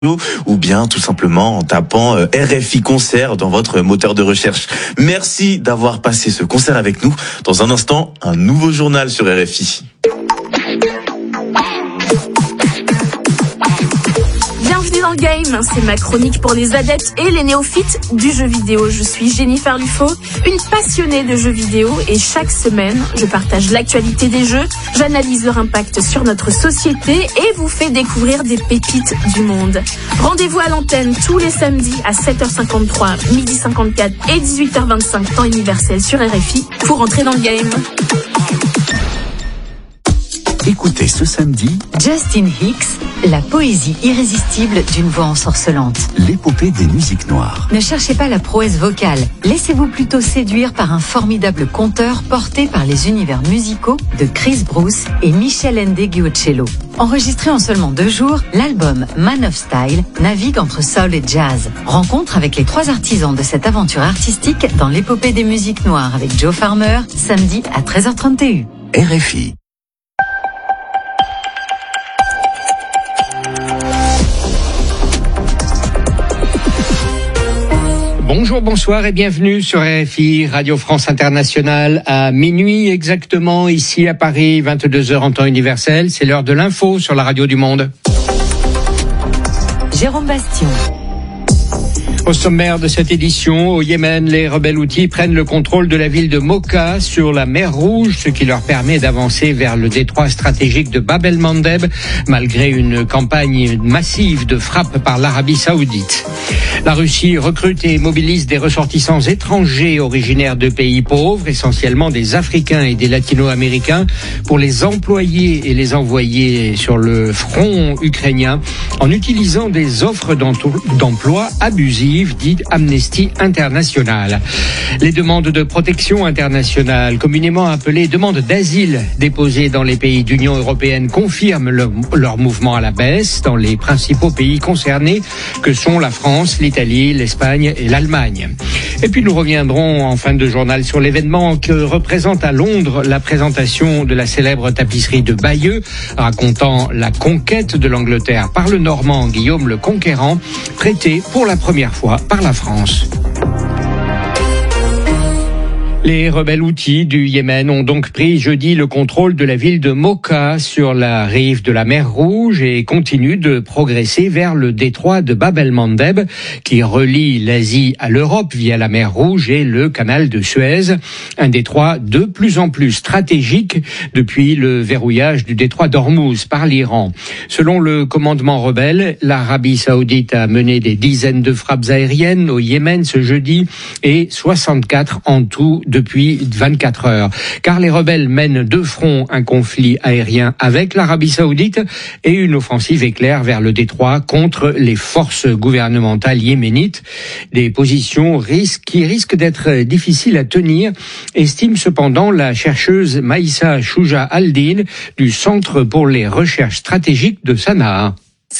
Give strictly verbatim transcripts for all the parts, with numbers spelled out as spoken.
ou bien tout simplement en tapant euh, R F I Concert dans votre moteur de recherche. Merci d'avoir passé ce concert avec nous. Dans un instant, un nouveau journal sur R F I. Bienvenue dans le game, c'est ma chronique pour les adeptes et les néophytes du jeu vidéo. Je suis Jennifer Lufo, une passionnée de jeux vidéo et chaque semaine, je partage l'actualité des jeux, j'analyse leur impact sur notre société et vous fais découvrir des pépites du monde. Rendez-vous à l'antenne tous les samedis à sept heures cinquante-trois, midi cinquante-quatre et dix-huit heures vingt-cinq temps universel sur R F I pour entrer dans le game. Écoutez ce samedi Justin Hicks, la poésie irrésistible d'une voix ensorcelante. L'épopée des musiques noires. Ne cherchez pas la prouesse vocale, laissez-vous plutôt séduire par un formidable conteur porté par les univers musicaux de Chris Bruce et Michel Ndegeocello. Enregistré en seulement deux jours, l'album Man of Style navigue entre soul et jazz. Rencontre avec les trois artisans de cette aventure artistique dans l'épopée des musiques noires avec Joe Farmer, samedi à treize heures trente et un. R F I. Bonjour, bonsoir et bienvenue sur R F I, Radio France Internationale, à minuit exactement, ici à Paris, vingt-deux heures en temps universel. C'est l'heure de l'info sur la radio du monde. Jérôme Bastion. Au sommaire de cette édition, au Yémen, les rebelles houthis prennent le contrôle de la ville de Mocha sur la mer Rouge, ce qui leur permet d'avancer vers le détroit stratégique de Bab el-Mandeb, malgré une campagne massive de frappes par l'Arabie saoudite. La Russie recrute et mobilise des ressortissants étrangers originaires de pays pauvres, essentiellement des Africains et des Latino-Américains, pour les employer et les envoyer sur le front ukrainien en utilisant des offres d'emploi abusives, dit Amnesty International. Les demandes de protection internationale, communément appelées demandes d'asile déposées dans les pays d'Union européenne, confirment leur, leur mouvement à la baisse dans les principaux pays concernés que sont la France, l'Italie, l'Espagne et l'Allemagne. Et puis nous reviendrons en fin de journal sur l'événement que représente à Londres la présentation de la célèbre tapisserie de Bayeux, racontant la conquête de l'Angleterre par le Normand Guillaume le Conquérant, prêtée pour la première fois par la France. Les rebelles houthis du Yémen ont donc pris jeudi le contrôle de la ville de Mocha sur la rive de la mer Rouge et continuent de progresser vers le détroit de Bab el-Mandeb qui relie l'Asie à l'Europe via la mer Rouge et le canal de Suez, un détroit de plus en plus stratégique depuis le verrouillage du détroit d'Ormuz par l'Iran. Selon le commandement rebelle, l'Arabie saoudite a mené des dizaines de frappes aériennes au Yémen ce jeudi et soixante-quatre en tout depuis vingt-quatre heures. Car les rebelles mènent de front un conflit aérien avec l'Arabie saoudite et une offensive éclair vers le détroit contre les forces gouvernementales yéménites. Des positions risques, qui risquent d'être difficiles à tenir, estime cependant la chercheuse Maïssa Chouja Aldin du Centre pour les recherches stratégiques de Sanaa.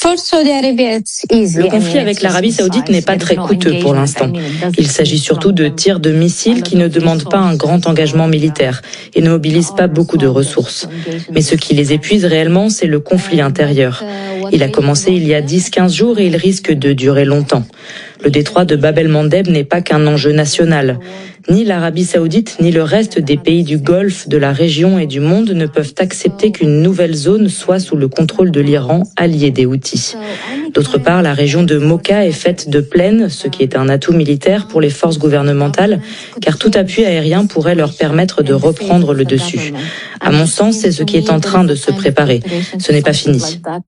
Le conflit avec l'Arabie saoudite n'est pas très coûteux pour l'instant. Il s'agit surtout de tirs de missiles qui ne demandent pas un grand engagement militaire et ne mobilisent pas beaucoup de ressources. Mais ce qui les épuise réellement, c'est le conflit intérieur. Il a commencé il y a dix à quinze jours et il risque de durer longtemps. Le détroit de Bab el-Mandeb n'est pas qu'un enjeu national. Ni l'Arabie saoudite, ni le reste des pays du Golfe, de la région et du monde ne peuvent accepter qu'une nouvelle zone soit sous le contrôle de l'Iran, allié des Houthis. D'autre part, la région de Mocha est faite de plaines, ce qui est un atout militaire pour les forces gouvernementales, car tout appui aérien pourrait leur permettre de reprendre le dessus. À mon sens, c'est ce qui est en train de se préparer. Ce n'est pas fini.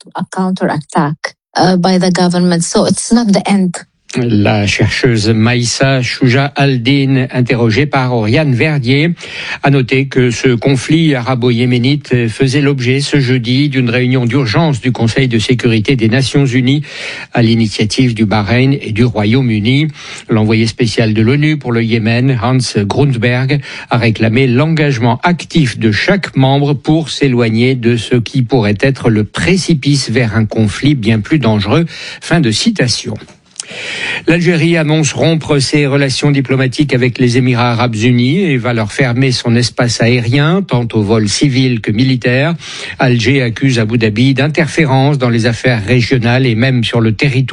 La chercheuse Maïssa Chouja Aldin, interrogée par Oriane Verdier, a noté que ce conflit arabo-yéménite faisait l'objet ce jeudi d'une réunion d'urgence du Conseil de sécurité des Nations Unies à l'initiative du Bahreïn et du Royaume-Uni. L'envoyé spécial de l'ONU pour le Yémen, Hans Grundberg, a réclamé l'engagement actif de chaque membre pour s'éloigner de ce qui pourrait être le précipice vers un conflit bien plus dangereux. Fin de citation. L'Algérie annonce rompre ses relations diplomatiques avec les Émirats arabes unis et va leur fermer son espace aérien, tant au vol civil que militaire. Alger accuse Abu Dhabi d'interférence dans les affaires régionales et même sur le territoire